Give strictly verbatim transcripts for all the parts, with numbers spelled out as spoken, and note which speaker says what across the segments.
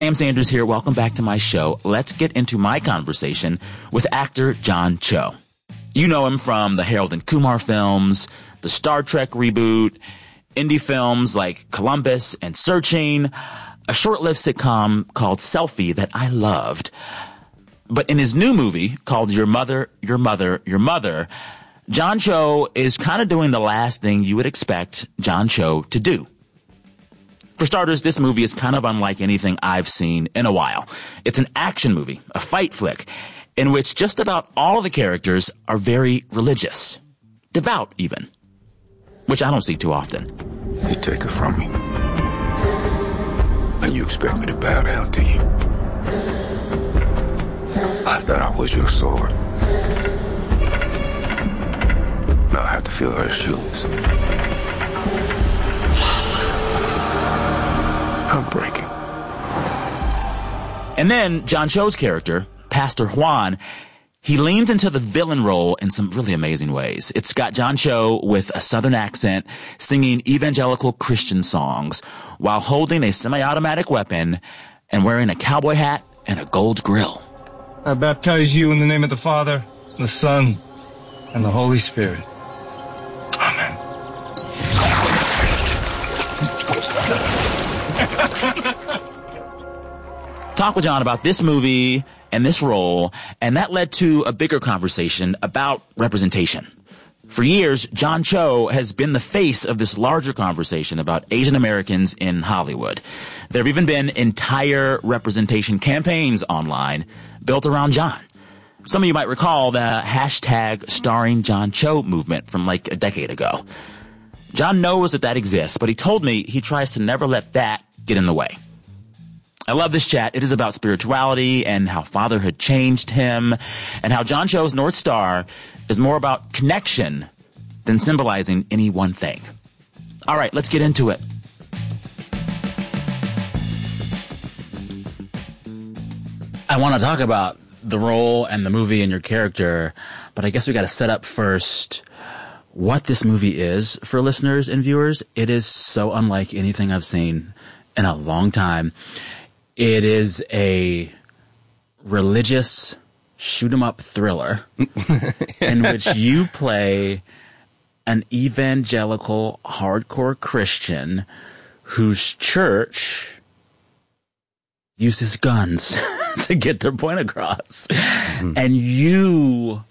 Speaker 1: Sam Sanders here. Welcome back to my show. Let's get into my conversation with actor John Cho. You know him from the Harold and Kumar films, the Star Trek reboot, indie films like Columbus and Searching, a short-lived sitcom called Selfie that I loved. But in his new movie called Your Mother, Your Mother, Your Mother, John Cho is kind of doing the last thing you would expect John Cho to do. For starters, this movie is kind of unlike anything I've seen in a while. It's an action movie, a fight flick, in which just about all of the characters are very religious. Devout, even. Which I don't see too often.
Speaker 2: You take it from me. And you expect me to bow down to you. I thought I was your sword. Now I have to fill her shoes. I'm breaking.
Speaker 1: And then John Cho's character, Pastor Juan, he leans into the villain role in some really amazing ways. It's got John Cho with a southern accent singing evangelical Christian songs while holding a semi-automatic weapon and wearing a cowboy hat and a gold grill.
Speaker 3: I baptize you in the name of the Father, the Son, and the Holy Spirit. Amen.
Speaker 1: Talk with John about this movie and this role, and that led to a bigger conversation about representation. For years, John Cho has been the face of this larger conversation about Asian Americans in Hollywood. There have even been entire representation campaigns online built around John. Some of you might recall the hashtag Starring John Cho movement from like a decade ago. John knows that that exists, but he told me he tries to never let that get in the way. I love this chat. It is about spirituality and how fatherhood changed him, and how John Cho's North Star is more about connection than symbolizing any one thing. All right, let's get into it. I want to talk about the role and the movie and your character, but I guess we got to set up first what this movie is for listeners and viewers. It is so unlike anything I've seen in a long time. It is a religious shoot-'em-up thriller in which you play an evangelical hardcore Christian whose church uses guns to get their point across. Mm-hmm. And you,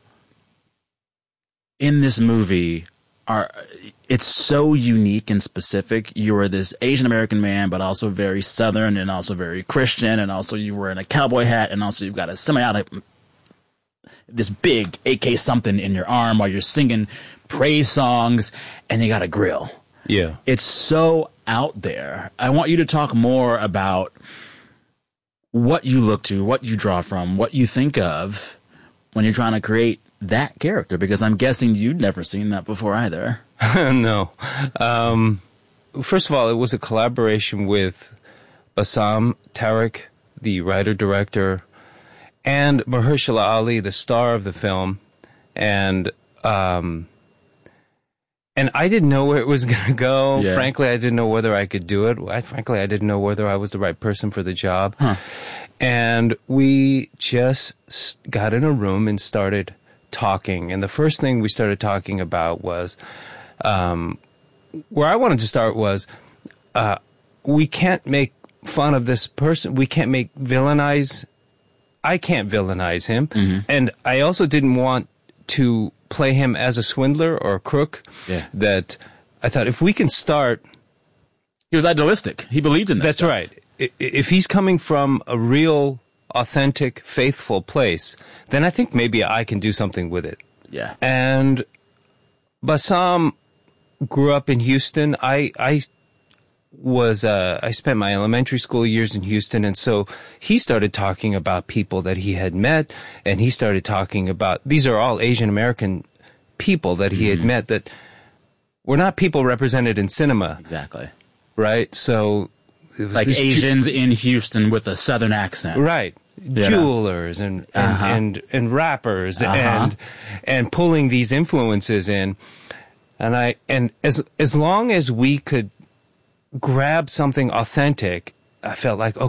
Speaker 1: in this movie, are... It's so unique and specific. You are this Asian American man, but also very Southern and also very Christian. And also you were in a cowboy hat, and also you've got a semi-automatic, this big A K something in your arm while you're singing praise songs, and you got a grill.
Speaker 4: Yeah.
Speaker 1: It's so out there. I want you to talk more about what you look to, what you draw from, what you think of when you're trying to create that character, because I'm guessing you'd never seen that before either.
Speaker 4: No. Um, first of all, it was a collaboration with Bassam Tariq, the writer-director, and Mahershala Ali, the star of the film. And um, and I didn't know where it was going to go. Yeah. Frankly, I didn't know whether I could do it. I, frankly, I didn't know whether I was the right person for the job. Huh. And we just got in a room and started talking. And the first thing we started talking about was, um, where I wanted to start was, uh, we can't make fun of this person. We can't make villainize. I can't villainize him. Mm-hmm. And I also didn't want to play him as a swindler or a crook. Yeah. That I thought if we can start.
Speaker 1: He was idealistic. He believed in this
Speaker 4: That's
Speaker 1: stuff.
Speaker 4: right. If he's coming from a real, authentic, faithful place, then I think maybe I can do something with it.
Speaker 1: Yeah.
Speaker 4: And Bassam grew up in Houston. I I was uh, I spent my elementary school years in Houston, and so he started talking about people that he had met, and he started talking about these are all Asian American people that he mm-hmm. had met that were not people represented in cinema.
Speaker 1: Exactly.
Speaker 4: Right. So.
Speaker 1: Like Asians ju- in Houston with a Southern accent.
Speaker 4: Right. Yeah. Jewelers and and, uh-huh. and, and rappers uh-huh. and and pulling these influences in. And I and as as long as we could grab something authentic, I felt like, okay,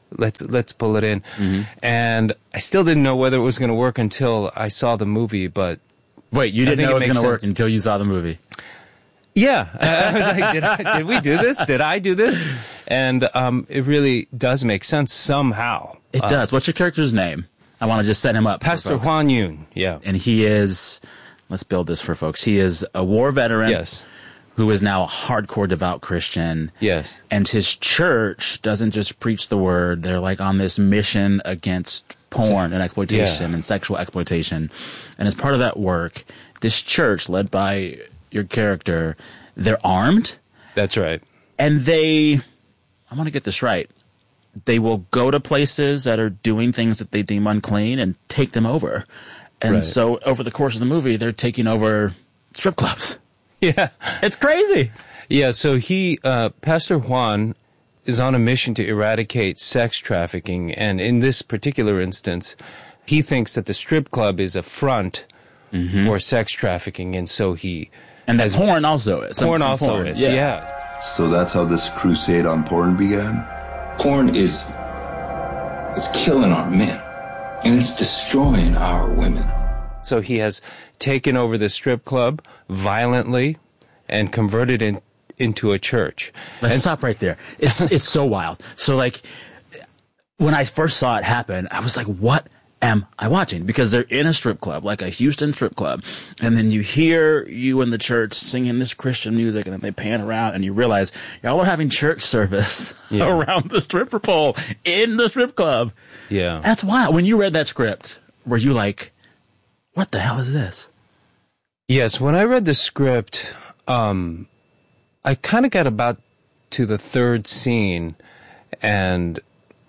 Speaker 4: Let's let's pull it in.
Speaker 1: Mm-hmm.
Speaker 4: And I still didn't know whether it was going to work until I saw the movie. But
Speaker 1: wait, you
Speaker 4: I
Speaker 1: didn't
Speaker 4: think
Speaker 1: know it was
Speaker 4: makes
Speaker 1: going to work
Speaker 4: sense.
Speaker 1: until you saw the movie.
Speaker 4: Yeah, I was like, did, I, did we do this? Did I do this? And um, it really does make sense somehow.
Speaker 1: It
Speaker 4: Uh,
Speaker 1: does. What's your character's name? I want to just set him up. for
Speaker 4: Pastor
Speaker 1: folks.
Speaker 4: Huan Yun. Yeah.
Speaker 1: And he is, let's build this for folks. He is a war veteran.
Speaker 4: Yes.
Speaker 1: Who is now a hardcore devout Christian.
Speaker 4: Yes.
Speaker 1: And his church doesn't just preach the word. They're like on this mission against porn and exploitation
Speaker 4: Yeah.
Speaker 1: and sexual exploitation. And as part of that work, this church led by your character, they're armed
Speaker 4: That's right.
Speaker 1: and they, I want to get this right. They will go to places that are doing things that they deem unclean and take them over. And
Speaker 4: Right.
Speaker 1: so over the course of the movie, they're taking over strip clubs.
Speaker 4: Yeah.
Speaker 1: It's crazy.
Speaker 4: Yeah, so he, uh, Pastor Juan is on a mission to eradicate sex trafficking. And in this particular instance, he thinks that the strip club is a front for sex trafficking. And so he...
Speaker 1: And that porn also is. Some-
Speaker 4: Porn
Speaker 1: some
Speaker 4: also
Speaker 1: porn.
Speaker 4: is, yeah.
Speaker 5: So that's how this crusade on porn began?
Speaker 6: Porn is, it's killing our men, and it's destroying our women.
Speaker 4: So he has taken over the strip club violently and converted it into a church.
Speaker 1: Let's
Speaker 4: And-
Speaker 1: stop right there. It's it's so wild. So like, when I first saw it happen, I was like, what am I watching? Because they're in a strip club, like a Houston strip club. And then you hear you in the church singing this Christian music, and then they pan around and you realize y'all are having church service
Speaker 4: Yeah.
Speaker 1: around the stripper pole in the strip club.
Speaker 4: Yeah.
Speaker 1: That's wild. When you read that script, were you like, what the hell is this?
Speaker 4: Yes, when I read the script, um, I kind of got about to the third scene and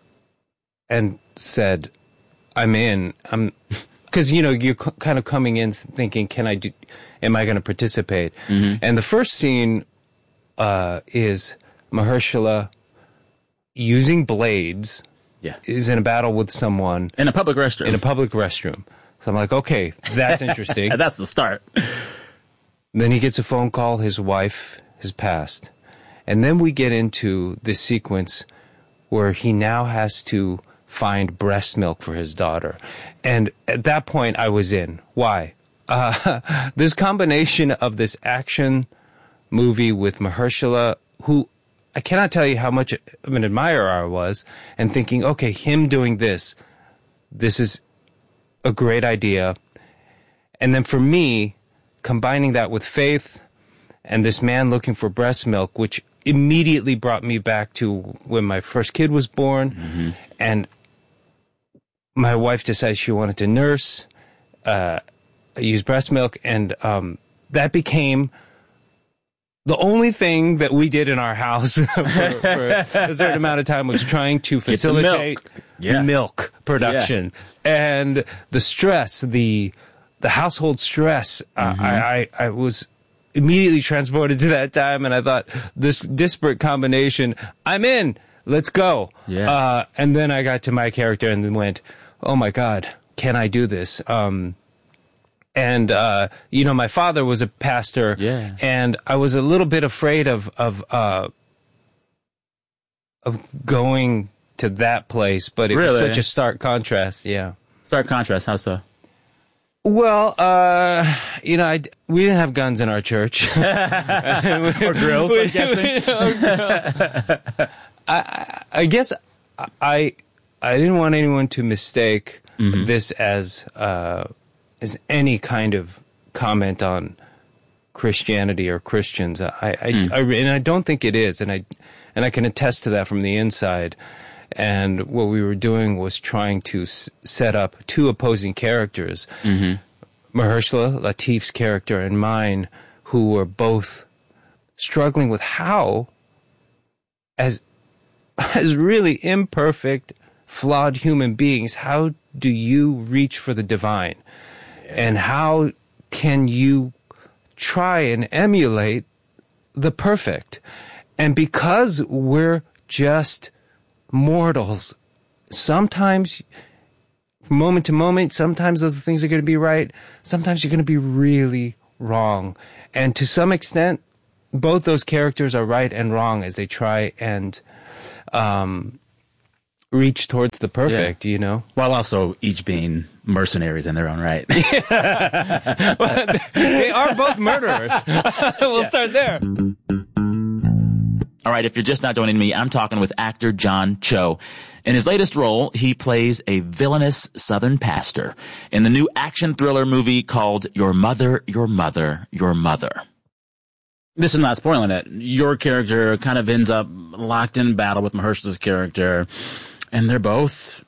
Speaker 4: and said, I'm in. I'm because you know you're c- kind of coming in thinking, can I do? Am I going to participate? And the first scene uh, is Mahershala using blades.
Speaker 1: Yeah.
Speaker 4: Is in a battle with someone
Speaker 1: In a public restroom.
Speaker 4: in a public restroom. So I'm like, okay, that's interesting.
Speaker 1: And that's the start.
Speaker 4: Then he gets a phone call. His wife has passed. And then we get into this sequence where he now has to find breast milk for his daughter. And at that point, I was in. Why? Uh, this combination of this action movie with Mahershala, who I cannot tell you how much of an admirer I was, and thinking, okay, him doing this, this is a great idea. And then for me, combining that with faith and this man looking for breast milk, which immediately brought me back to when my first kid was born. Mm-hmm. And my wife decided she wanted to nurse, uh, use breast milk. And um, that became the only thing that we did in our house for, for a certain amount of time was trying to facilitate
Speaker 1: milk. Yeah.
Speaker 4: milk production. And the stress, the the household stress,
Speaker 1: Mm-hmm.
Speaker 4: uh, I, I, I was immediately transported to that time, and I thought, this disparate combination, I'm in, let's go.
Speaker 1: Yeah.
Speaker 4: Uh, and then I got to my character and then went, oh my God, can I do this? Um, and, uh, you know, my father was a pastor,
Speaker 1: Yeah.
Speaker 4: and I was a little bit afraid of, of, uh, of going to that place, but it was
Speaker 1: Really?
Speaker 4: such a stark contrast. Yeah.
Speaker 1: Stark contrast. How so?
Speaker 4: Well, uh, you know, I, we didn't have guns in our church.
Speaker 1: Or grills, I'm guessing.
Speaker 4: I, I, I guess I, I didn't want anyone to mistake
Speaker 1: Mm-hmm.
Speaker 4: this as, uh, as any kind of comment on Christianity or Christians. I, I,
Speaker 1: Mm.
Speaker 4: I, and I don't think it is, and I, and I can attest to that from the inside. And what we were doing was trying to s- set up two opposing characters, mm-hmm. Mahershala, Latif's character, and mine, who were both struggling with how, as as really imperfect, flawed human beings, how do you reach for the divine? And how can you try and emulate the perfect? And because we're just mortals, sometimes from moment to moment, sometimes those things are going to be right, sometimes you're going to be really wrong. And to some extent, both those characters are right and wrong as they try and um, reach towards the perfect, yeah. you know?
Speaker 1: While also each being mercenaries in their own right.
Speaker 4: Well, they are both murderers. We'll yeah. start there.
Speaker 1: All right, if you're just not joining me, I'm talking with actor John Cho. In his latest role, he plays a villainous Southern pastor in the new action thriller movie called Your Mother, Your Mother, Your Mother. This is not spoiling it. Your character kind of ends up locked in battle with Mahershala's character, and they're both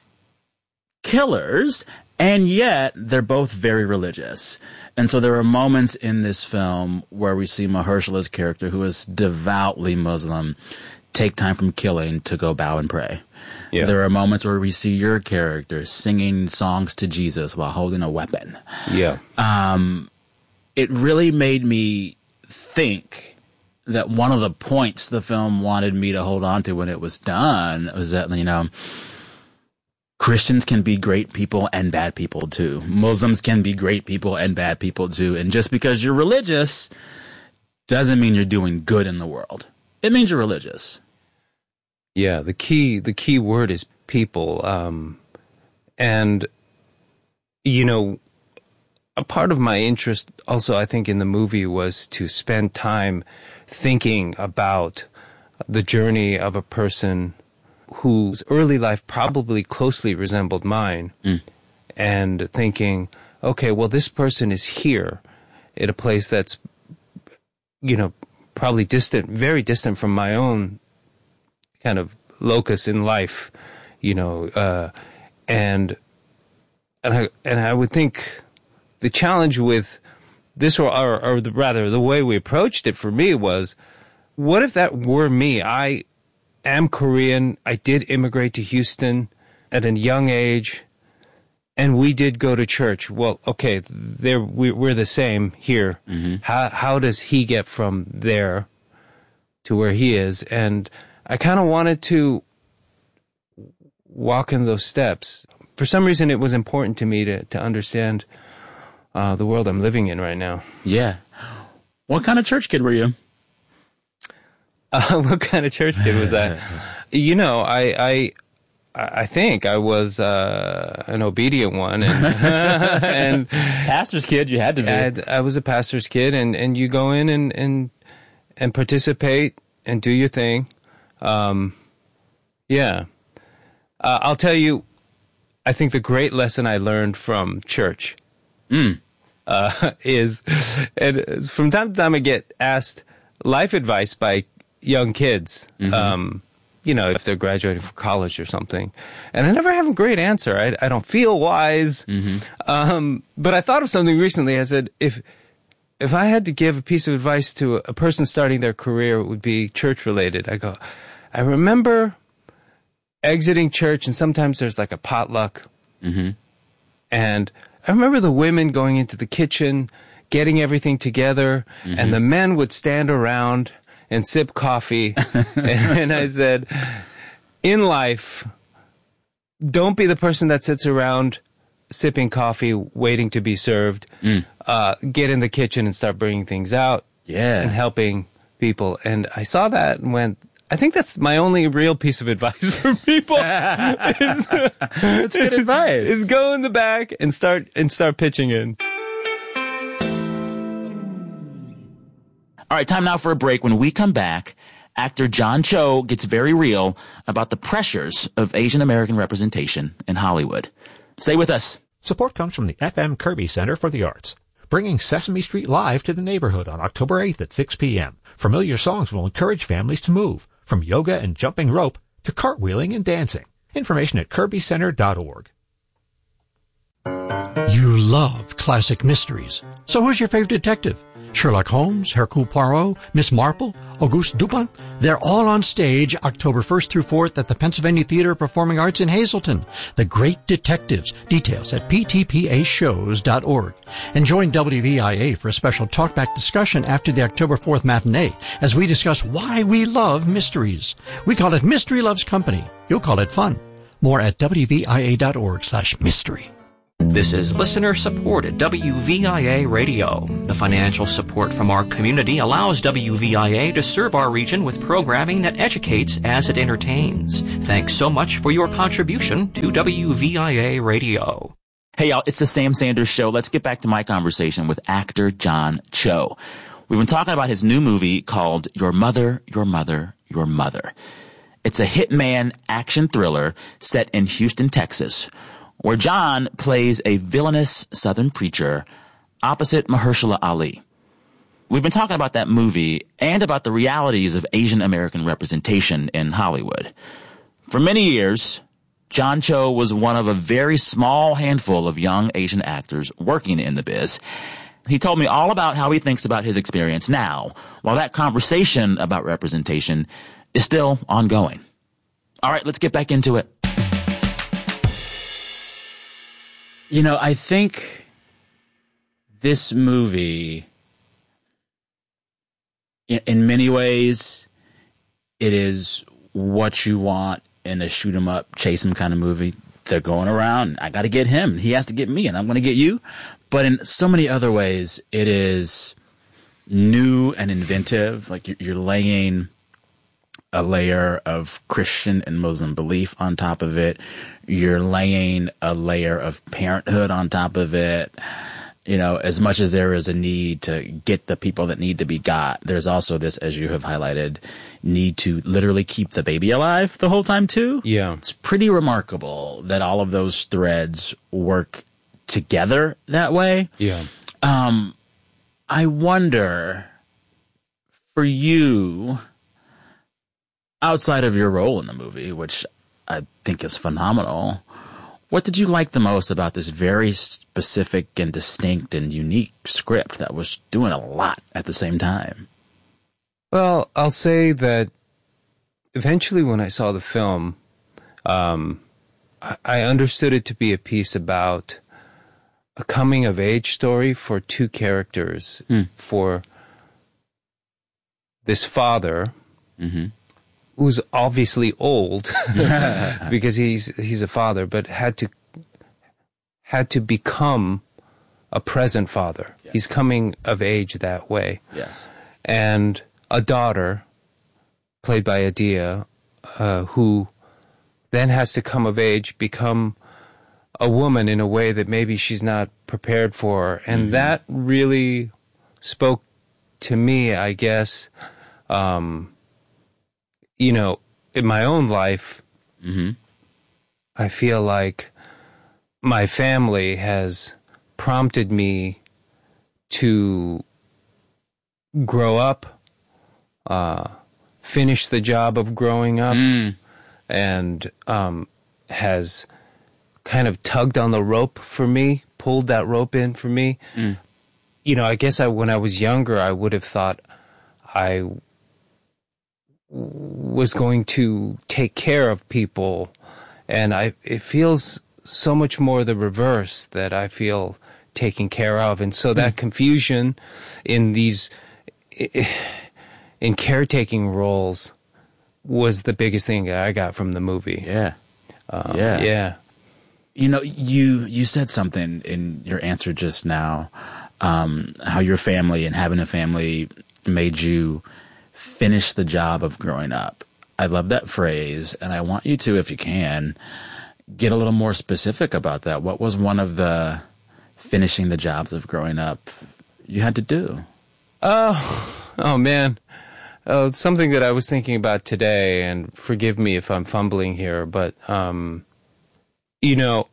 Speaker 1: killers, and yet they're both very religious. And so there are moments in this film where we see Mahershala's character, who is devoutly Muslim, take time from killing to go bow and pray. Yeah. There are moments where we see your character singing songs to Jesus while holding a weapon.
Speaker 4: Yeah.
Speaker 1: Um, it really made me think that one of the points the film wanted me to hold on to when it was done was that, you know, Christians can be great people and bad people too. Muslims can be great people and bad people too. And just because you're religious doesn't mean you're doing good in the world. It means you're religious.
Speaker 4: Yeah, the key the key word is people. Um, and, you know, a part of my interest also, I think, in the movie was to spend time thinking about the journey of a person whose early life probably closely resembled mine, mm. and thinking, okay, well, this person is here at a place that's, you know, probably distant, very distant from my own kind of locus in life, you know, uh, and and I and I would think the challenge with this, or, or or the, rather the way we approached it for me was, what if that were me? I am Korean. I did immigrate to Houston at a young age, and we did go to church. Well, okay, there we, we're the same here. Mm-hmm. How how does he get from there to where he is? And I kind of wanted to walk in those steps. For some reason, it was important to me to to understand uh, the world I'm living in right now.
Speaker 1: Yeah. What kind of church kid were you?
Speaker 4: Uh, what kind of church kid was that? You know, I, I, I think I was uh, an obedient one, and, and
Speaker 1: pastor's kid. You had to be.
Speaker 4: I, I was a pastor's kid, and, and you go in and, and and participate and do your thing. Um, yeah, uh, I'll tell you. I think the great lesson I learned from church mm. uh, is, and from time to time I get asked life advice by young kids, mm-hmm. um, you know, if they're graduating from college or something. And I never have a great answer. I, I don't feel wise. Mm-hmm. Um, but I thought of something recently. I said, if if I had to give a piece of advice to a, a person starting their career, it would be church related. I go, I remember exiting church, and sometimes there's like a potluck. Mm-hmm. And I remember the women going into the kitchen, getting everything together, mm-hmm. and the men would stand around and sip coffee. and, and I said, in life, don't be the person that sits around sipping coffee, waiting to be served. Mm. Uh, get in the kitchen and start bringing things out.
Speaker 1: Yeah.
Speaker 4: And helping people. And I saw that and went, I think that's my only real piece of advice for people. is,
Speaker 1: That's good advice.
Speaker 4: Is go in the back and start and start pitching in.
Speaker 1: All right, time now for a break. When we come back, actor John Cho gets very real about the pressures of Asian American representation in Hollywood. Stay with us.
Speaker 7: Support comes from the F M Kirby Center for the Arts, bringing Sesame Street Live to the neighborhood on October eighth at six p.m. Familiar songs will encourage families to move, from yoga and jumping rope to cartwheeling and dancing. Information at kirby center dot org.
Speaker 8: You love classic mysteries. So who's your favorite detective? Sherlock Holmes, Hercule Poirot, Miss Marple, Auguste Dupin? They're all on stage October first through fourth at the Pennsylvania Theater of Performing Arts in Hazleton. The Great Detectives. Details at p t p a shows dot org. And join W V I A for a special talkback discussion after the October fourth matinee as we discuss why we love mysteries. We call it Mystery Loves Company. You'll call it fun. More at w v i a dot org slash mystery.
Speaker 9: This is listener-supported W V I A Radio. The financial support from our community allows W V I A to serve our region with programming that educates as it entertains. Thanks so much for your contribution to W V I A Radio.
Speaker 1: Hey, y'all, it's the Sam Sanders Show. Let's get back to my conversation with actor John Cho. We've been talking about his new movie called Your Mother, Your Mother, Your Mother. It's a hitman action thriller set in Houston, Texas, where John plays a villainous Southern preacher opposite Mahershala Ali. We've been talking about that movie and about the realities of Asian American representation in Hollywood. For many years, John Cho was one of a very small handful of young Asian actors working in the biz. He told me all about how he thinks about his experience now, while that conversation about representation is still ongoing. All right, let's get back into it. You know, I think this movie, in, in many ways, it is what you want in a shoot 'em up, chase 'em kind of movie. They're going around. I got to get him. He has to get me, and I'm going to get you. But in so many other ways, it is new and inventive. Like you're, you're laying a layer of Christian and Muslim belief on top of it. You're laying a layer of parenthood on top of it. You know, as much as there is a need to get the people that need to be got, there's also this, as you have highlighted, need to literally keep the baby alive the whole time too.
Speaker 4: Yeah.
Speaker 1: It's pretty remarkable that all of those threads work together that way.
Speaker 4: Yeah.
Speaker 1: Um, I wonder, for you, outside of your role in the movie, which I think is phenomenal, what did you like the most about this very specific and distinct and unique script that was doing a lot at the same time?
Speaker 4: Well, I'll say that eventually when I saw the film, um, I, I understood it to be a piece about a coming-of-age story for two characters, mm. for this father, mm-hmm. who's obviously old because he's he's a father, but had to had to become a present father. Yes. He's coming of age that way.
Speaker 1: Yes.
Speaker 4: And a daughter, played by Adia, uh, who then has to come of age, become a woman in a way that maybe she's not prepared for. And mm-hmm. that really spoke to me, I guess, um, you know, in my own life, mm-hmm. I feel like my family has prompted me to grow up, uh, finish the job of growing up, mm. and um, has kind of tugged on the rope for me, pulled that rope in for me. Mm. You know, I guess I, when I was younger, I would have thought I was going to take care of people, and I it feels so much more the reverse, that I feel taken care of. And so that mm. confusion in these in caretaking roles was the biggest thing that I got from the movie.
Speaker 1: Yeah.
Speaker 4: Um,
Speaker 1: yeah.
Speaker 4: Yeah.
Speaker 1: You know, you you said something in your answer just now, um, how your family and having a family made you finish the job of growing up. I love that phrase, and I want you to, if you can, get a little more specific about that. What was one of the finishing the jobs of growing up you had to do?
Speaker 4: Oh, oh man. Oh, it's something that I was thinking about today, and forgive me if I'm fumbling here, but, um, you know,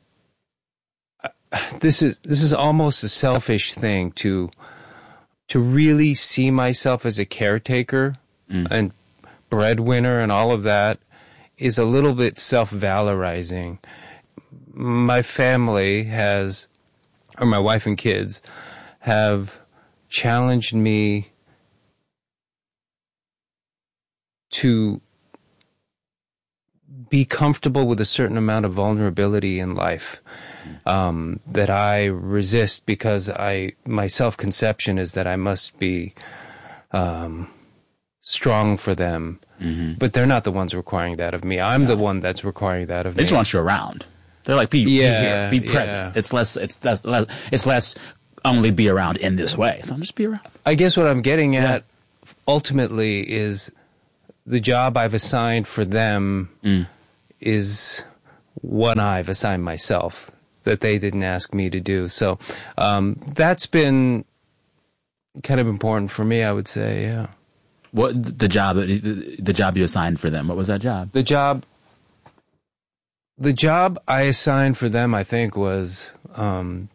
Speaker 4: this is, this is almost a selfish thing to, to really see myself as a caretaker mm. and breadwinner and all of that is a little bit self-valorizing. My family has, or my wife and kids, have challenged me to be comfortable with a certain amount of vulnerability in life um, that I resist, because I my self-conception is that I must be um, strong for them. Mm-hmm. But they're not the ones requiring that of me. I'm no. the one that's requiring that of
Speaker 1: they
Speaker 4: me.
Speaker 1: They just want you around. They're like, be,
Speaker 4: Yeah,
Speaker 1: be here, be present.
Speaker 4: yeah.
Speaker 1: It's less, it's less, less, it's less only be around in this way. So just be around.
Speaker 4: I guess what I'm getting
Speaker 1: Yeah.
Speaker 4: at ultimately is the job I've assigned for them
Speaker 1: Mm.
Speaker 4: is one I've assigned myself that they didn't ask me to do. So um, that's been kind of important for me, I would say, yeah.
Speaker 1: What the job, the job you assigned for them? What was that job?
Speaker 4: The job, the job I assigned for them, I think, was um,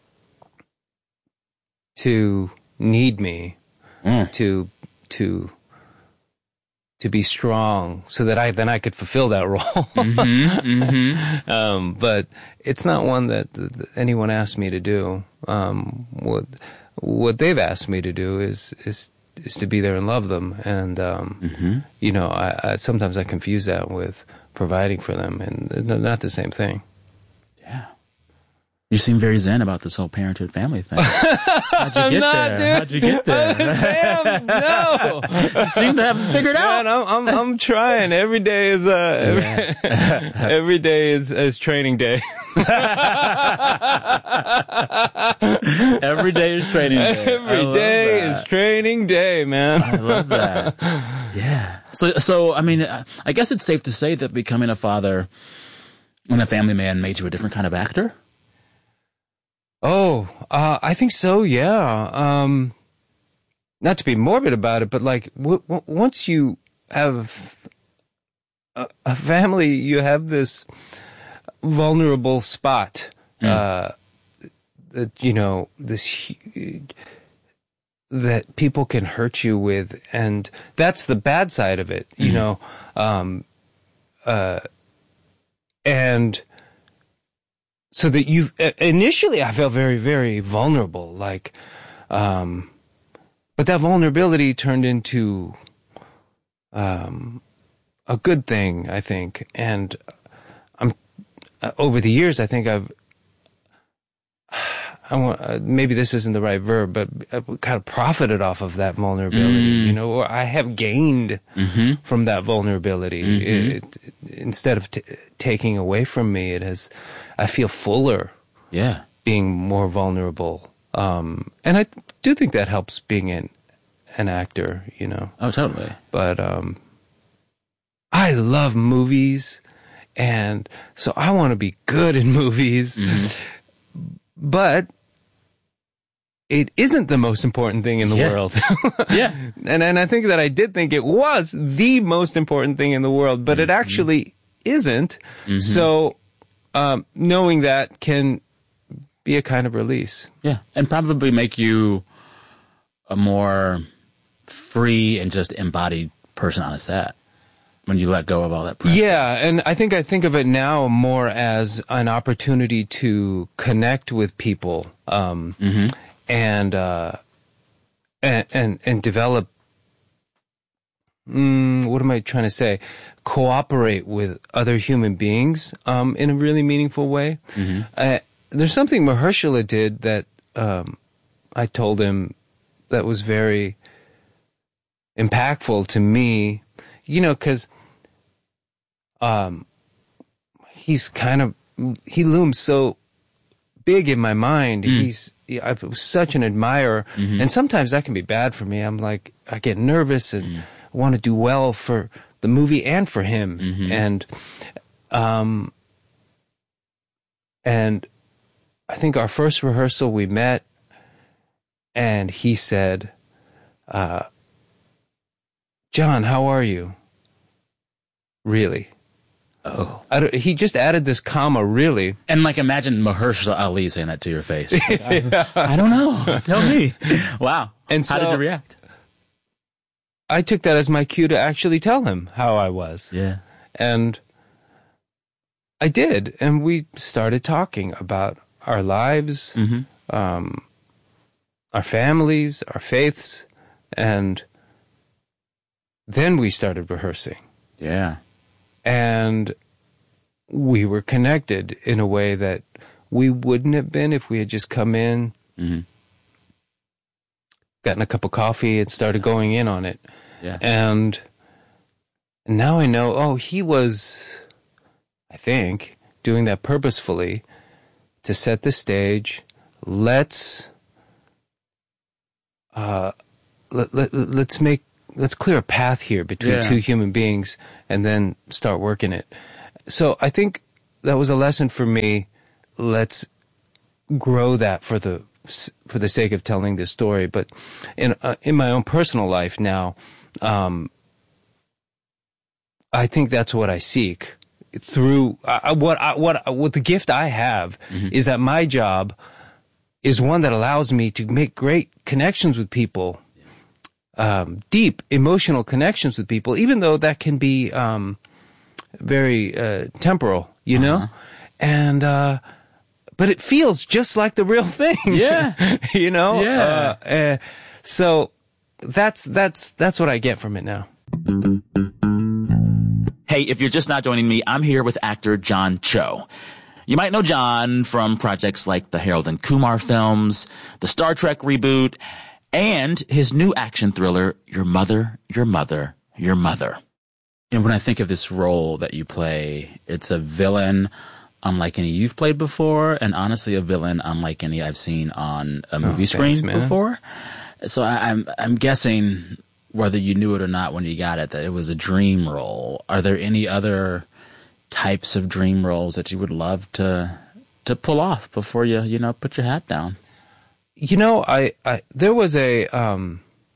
Speaker 4: to need me,
Speaker 1: Mm.
Speaker 4: to to to be strong, so that I then I could fulfill that role.
Speaker 1: Mm-hmm, mm-hmm.
Speaker 4: Um, but it's not one that, that anyone asked me to do. Um, what what they've asked me to do is is is to be there and love them, and um,
Speaker 1: Mm-hmm.
Speaker 4: you know, I, I sometimes I confuse that with providing for them, and they're not the same thing.
Speaker 1: Yeah. You seem very zen about this whole parenthood family thing. How'd you get
Speaker 4: not,
Speaker 1: there?
Speaker 4: dude.
Speaker 1: How'd you get there?
Speaker 4: Sam, no.
Speaker 1: You seem to have it figured out.
Speaker 4: Man, I'm, I'm I'm trying. Every day is uh every, every day is is training day.
Speaker 1: Every day is training day.
Speaker 4: Every
Speaker 1: I love
Speaker 4: day
Speaker 1: that.
Speaker 4: is training day, man.
Speaker 1: I love that. Yeah. So, so I mean, I guess it's safe to say that becoming a father and a family man made you a different kind of actor.
Speaker 4: Oh, uh, I think so. Yeah. Um, not to be morbid about it, but like w- w- once you have a, a family, you have this vulnerable spot.
Speaker 1: Mm.
Speaker 4: Uh, that you know this huge, that people can hurt you with, and that's the bad side of it. You
Speaker 1: Mm.
Speaker 4: know, um, uh, and. So that you initially, I felt very, very vulnerable. Like, um, but that vulnerability turned into um, a good thing, I think. And I'm uh, over the years, I think I've. I want, uh, maybe this isn't the right verb, but I've kind of profited off of that vulnerability,
Speaker 1: Mm.
Speaker 4: you know, or I have gained
Speaker 1: Mm-hmm.
Speaker 4: from that vulnerability.
Speaker 1: Mhm.
Speaker 4: It, it, instead of t- taking away from me, it has, I feel fuller
Speaker 1: Yeah.
Speaker 4: being more vulnerable. Um, and I do think that helps being an, an actor, you know.
Speaker 1: Oh, totally.
Speaker 4: But um, I love movies, and so I want to be good in movies.
Speaker 1: Mhm.
Speaker 4: But it isn't the most important thing in the
Speaker 1: Yeah.
Speaker 4: world.
Speaker 1: Yeah.
Speaker 4: And and I think that I did think it was the most important thing in the world, but it actually isn't.
Speaker 1: Mhm.
Speaker 4: So um, knowing that can be a kind of release.
Speaker 1: Yeah. And probably make you a more free and just embodied person on a set when you let go of all that pressure.
Speaker 4: Yeah, and I think I think of it now more as an opportunity to connect with people, um,
Speaker 1: Mm-hmm.
Speaker 4: and, uh, and and and develop. Mm, what am I trying to say? Cooperate with other human beings um, in a really meaningful way.
Speaker 1: Mm-hmm.
Speaker 4: Uh, there's something Mahershala did that um, I told him that was very impactful to me. You know, because um, he's kind of, he looms so big in my mind.
Speaker 1: Mm.
Speaker 4: He's, I was such an admirer.
Speaker 1: Mhm.
Speaker 4: And sometimes that can be bad for me. I'm like, I get nervous and
Speaker 1: Mm.
Speaker 4: want to do well for the movie and for him.
Speaker 1: Mhm.
Speaker 4: And, um, and I think our first rehearsal we met and he said, uh, John, how are you? Really?
Speaker 1: Oh.
Speaker 4: I don't, he just added this comma, really.
Speaker 1: And like imagine Mahershala Ali saying that to your face. Like, I, I don't know. Tell me. Wow.
Speaker 4: And
Speaker 1: How
Speaker 4: so-
Speaker 1: did you react?
Speaker 4: I took that as my cue to actually tell him how I was.
Speaker 1: Yeah.
Speaker 4: And I did. And we started talking about our lives,
Speaker 1: Mm-hmm.
Speaker 4: um, our families, our faiths, and then we started rehearsing.
Speaker 1: Yeah.
Speaker 4: And we were connected in a way that we wouldn't have been if we had just come in,
Speaker 1: Mm-hmm.
Speaker 4: gotten a cup of coffee, and started going in on it.
Speaker 1: Yeah.
Speaker 4: And now I know, oh, he was, I think, doing that purposefully to set the stage. Let's uh, let, let, let's make let's clear a path here between
Speaker 1: Yeah.
Speaker 4: two human beings, and then start working it. So I think that was a lesson for me. Let's grow that for the for the sake of telling this story. But in uh, in my own personal life now, um, I think that's what I seek through uh, what I, what what the gift I have
Speaker 1: Mm-hmm.
Speaker 4: is that my job is one that allows me to make great connections with people, um, deep emotional connections with people, even though that can be um, very uh, temporal, you know,
Speaker 1: Uh-huh.
Speaker 4: and. Uh, But it feels just like the real thing.
Speaker 1: Yeah.
Speaker 4: you know?
Speaker 1: Yeah.
Speaker 4: Uh, uh, so that's, that's, that's what I get from it now.
Speaker 1: Hey, if you're just not joining me, I'm here with actor John Cho. You might know John from projects like the Harold and Kumar films, the Star Trek reboot, and his new action thriller, Your Mother, Your Mother, Your Mother. And when I think of this role that you play, it's a villain unlike any you've played before, and honestly a villain unlike any I've seen on a movie
Speaker 4: Oh,
Speaker 1: screen
Speaker 4: thanks, man.
Speaker 1: before. So I, I'm I'm guessing, whether you knew it or not when you got it, that it was a dream role. Are there any other types of dream roles that you would love to to pull off before you you know put your hat down?
Speaker 4: You know, I, I there was a um,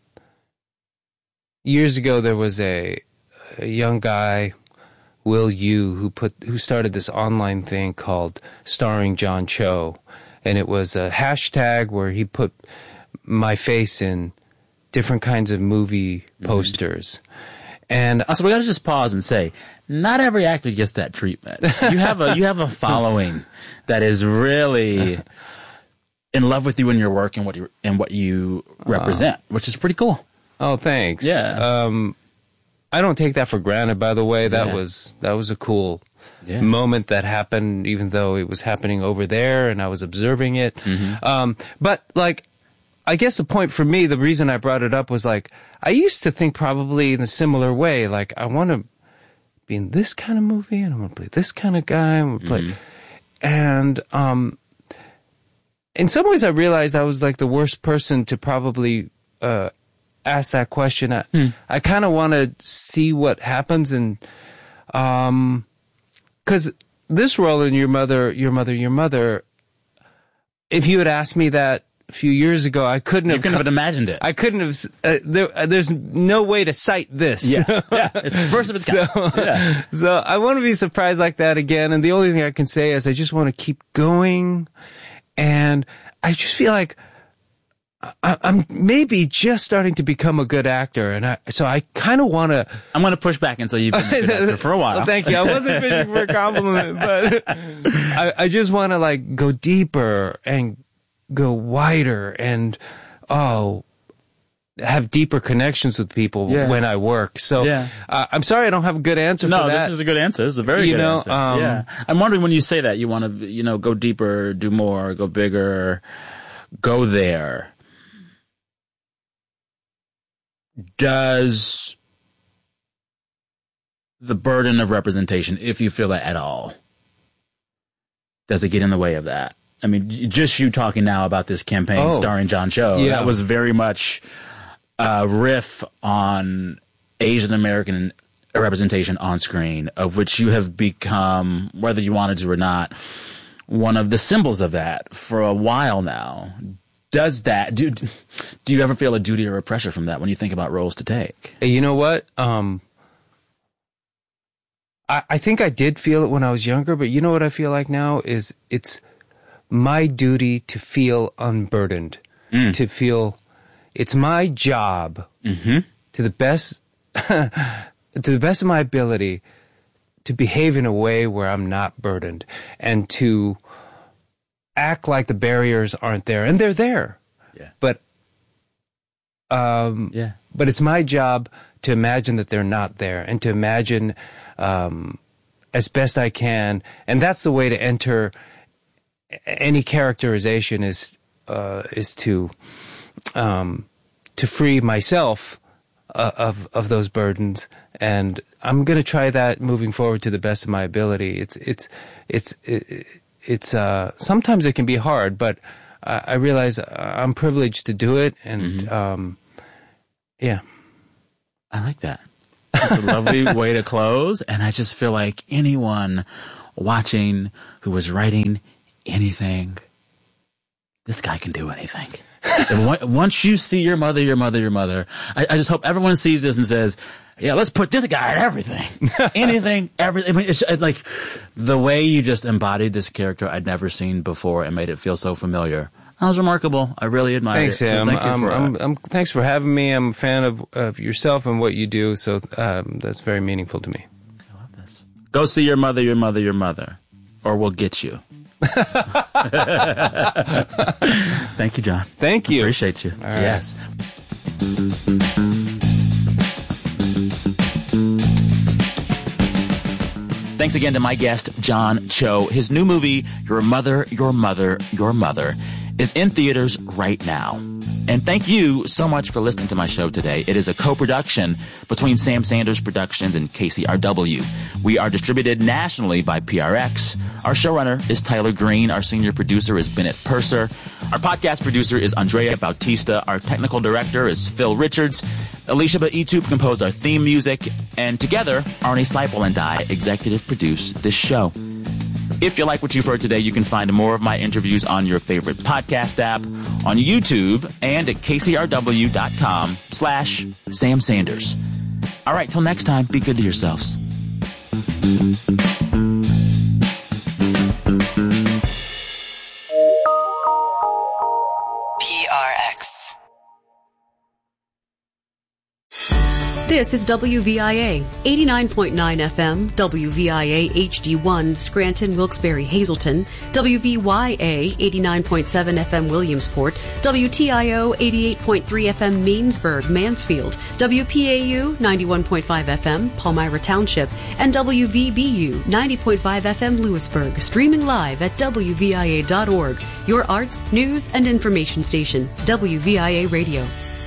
Speaker 4: years ago there was a, a young guy, Will Yu, who put who started this online thing called Starring John Cho, and it was a hashtag where he put my face in different kinds of movie
Speaker 1: Mm-hmm.
Speaker 4: posters. And
Speaker 1: Also, we got to just pause and say, not every actor gets that treatment. You have a you have a following that is really in love with you and your work and what you and what you represent, which is pretty cool.
Speaker 4: oh, thanks.
Speaker 1: Yeah.
Speaker 4: Um, I don't take that for granted, by the way. That
Speaker 1: Yeah.
Speaker 4: was that was a cool
Speaker 1: Yeah.
Speaker 4: moment that happened, even though it was happening over there and I was observing it.
Speaker 1: Mm-hmm.
Speaker 4: Um, but like, I guess the point for me, the reason I brought it up was like, I used to think probably in a similar way. Like, I want to be in this kind of movie, and I want to play this kind of guy. I want to play,
Speaker 1: Mm-hmm.
Speaker 4: and um, in some ways, I realized I was like the worst person to probably uh, ask that question. I,
Speaker 1: Hmm.
Speaker 4: I kind of want to see what happens, and um, because this role in Your Mother, Your Mother, Your Mother, if you had asked me that a few years ago, I couldn't
Speaker 1: You
Speaker 4: have.
Speaker 1: couldn't have
Speaker 4: co-
Speaker 1: imagined it.
Speaker 4: I couldn't have. Uh, there, uh, there's no way to cite this.
Speaker 1: yeah, yeah, it's the first of its kind.
Speaker 4: So,
Speaker 1: Yeah.
Speaker 4: so I want to be surprised like that again. And the only thing I can say is I just want to keep going. And I just feel like I, I'm maybe just starting to become a good actor. And I, so I kind of want to.
Speaker 1: I'm going to push back and say you've been a good actor for a while.
Speaker 4: Well, thank you. I wasn't fishing for a compliment, but I, I just want to like go deeper and go wider and, oh, have deeper connections with people
Speaker 1: Yeah.
Speaker 4: when I work. So
Speaker 1: Yeah.
Speaker 4: uh, I'm sorry I don't have a good answer
Speaker 1: No,
Speaker 4: for that.
Speaker 1: this is a good answer. This is a very
Speaker 4: You
Speaker 1: good
Speaker 4: know,
Speaker 1: answer.
Speaker 4: um,
Speaker 1: yeah. I'm wondering, when you say that, you want to, you know, go deeper, do more, go bigger, go there. Does the burden of representation, if you feel that at all, does it get in the way of that? I mean, y- just you talking now about this campaign
Speaker 4: Oh.
Speaker 1: starring John Cho,
Speaker 4: Yeah.
Speaker 1: that was very much a riff on Asian American representation on screen, of which you have become, whether you wanted to or not, one of the symbols of that for a while now. Does that, do, do you ever feel a duty or a pressure from that when you think about roles to take?
Speaker 4: Hey, you know what? Um, I, I think I did feel it when I was younger, but you know what I feel like now is it's my duty to feel unburdened,
Speaker 1: Mm.
Speaker 4: to feel it's my job
Speaker 1: Mm-hmm.
Speaker 4: to the best, to the best of my ability to behave in a way where I'm not burdened and to act like the barriers aren't there, and they're there.
Speaker 1: Yeah.
Speaker 4: But, um,
Speaker 1: Yeah.
Speaker 4: but it's my job to imagine that they're not there and to imagine, um, as best I can. And that's the way to enter any characterization is, uh, is to, um, to free myself uh, of of those burdens, and I'm going to try that moving forward to the best of my ability. It's it's it's it, it's uh, sometimes it can be hard, but I, I realize I'm privileged to do it, and mm-hmm. um, yeah,
Speaker 1: I like that. It's a lovely way to close, and I just feel like anyone watching who was writing anything, this guy can do anything. And once you see your mother, your mother, your mother, I, I just hope everyone sees this and says, yeah, let's put this guy at everything. Anything, everything. I mean, it's like the way you just embodied this character I'd never seen before and made it feel so familiar. That was remarkable. I really admire
Speaker 4: thanks,
Speaker 1: it.
Speaker 4: Sam.
Speaker 1: So thank you
Speaker 4: I'm,
Speaker 1: for,
Speaker 4: I'm,
Speaker 1: uh,
Speaker 4: I'm, thanks for having me. I'm a fan of, of yourself and what you do, so um, that's very meaningful to me.
Speaker 1: I love this. Go see your mother, your mother, your mother, or we'll get you. Thank you, John.
Speaker 4: Thank you.
Speaker 1: Appreciate you.
Speaker 4: All right.
Speaker 1: Yes. Thanks again to my guest, John Cho. His new movie, Your Mother, Your Mother, Your Mother, is in theaters right now. And thank you so much for listening to my show today. It is a co-production between Sam Sanders Productions and K C R W. We are distributed nationally by P R X. Our showrunner is Tyler Green. Our senior producer is Bennett Purser. Our podcast producer is Andrea Bautista. Our technical director is Phil Richards. Alicia Baitup composed our theme music. And together, Arnie Seipel and I executive produce this show. If you like what you've heard today, you can find more of my interviews on your favorite podcast app, on YouTube, and at kcrw.com slash Sam Sanders. All right, till next time, be good to yourselves.
Speaker 10: P R X.
Speaker 11: This is W V I A, eighty-nine point nine F M, W V I A H D one, Scranton, Wilkes-Barre, Hazleton, W V Y A, eighty-nine point seven F M, Williamsport, W T I O, eighty-eight point three F M, Mainsburg, Mansfield, W P A U, ninety-one point five F M, Palmyra Township, and W V B U, ninety point five F M, Lewisburg, streaming live at W V I A dot org, your arts, news, and information station, W V I A Radio.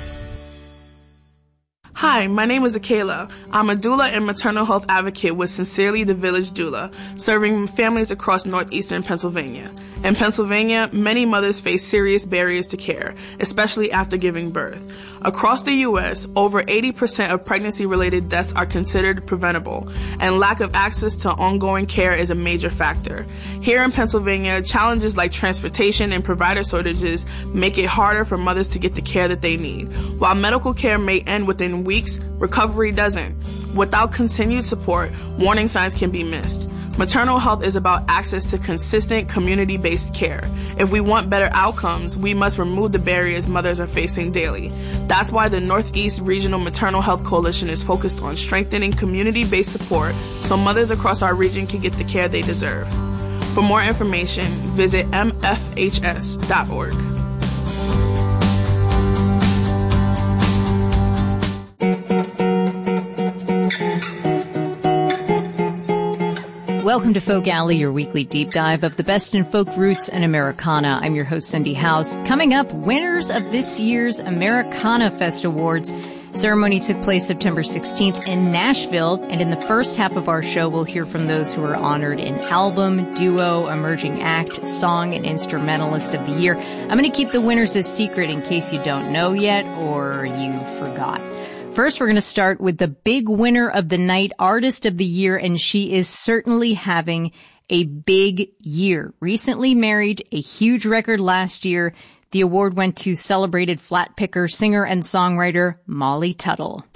Speaker 12: Hi, my name is Akela. I'm a doula and maternal health advocate with Sincerely the Village Doula, serving families across northeastern Pennsylvania. In Pennsylvania, many mothers face serious barriers to care, especially after giving birth. Across the U S, over eighty percent of pregnancy-related deaths are considered preventable, and lack of access to ongoing care is a major factor. Here in Pennsylvania, challenges like transportation and provider shortages make it harder for mothers to get the care that they need. While medical care may end within weeks, recovery doesn't. Without continued support, warning signs can be missed. Maternal health is about access to consistent community-based care. If we want better outcomes, we must remove the barriers mothers are facing daily. That's why the Northeast Regional Maternal Health Coalition is focused on strengthening community-based support so mothers across our region can get the care they deserve. For more information, visit m f h s dot org.
Speaker 13: Welcome to Folk Alley, your weekly deep dive of the best in folk roots and Americana. I'm your host, Cindy House. Coming up, winners of this year's Americana Fest Awards. Ceremony took place September sixteenth in Nashville, and in the first half of our show, we'll hear from those who are honored in Album, Duo, Emerging Act, Song, and Instrumentalist of the Year. I'm going to keep the winners a secret in case you don't know yet or you forgot. First, we're going to start with the big winner of the night, Artist of the Year, and she is certainly having a big year. Recently married, a huge record last year. The award went to celebrated flat picker, singer, and songwriter Molly Tuttle.